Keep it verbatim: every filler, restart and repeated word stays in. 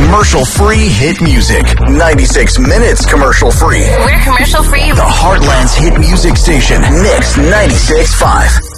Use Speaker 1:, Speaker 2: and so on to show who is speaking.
Speaker 1: commercial-free hit music. ninety-six minutes commercial-free.
Speaker 2: We're commercial-free.
Speaker 1: The Heartland's hit music station, Mix ninety-six point five.